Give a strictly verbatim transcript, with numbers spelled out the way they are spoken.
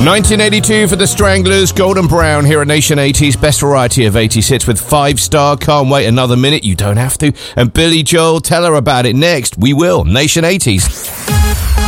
nineteen eighty-two for the Stranglers, Golden Brown here at Nation eighties. Best variety of eighties hits with five star. Can't wait another minute, you don't have to. And Billy Joel, tell her about it next. We will. Nation eighties.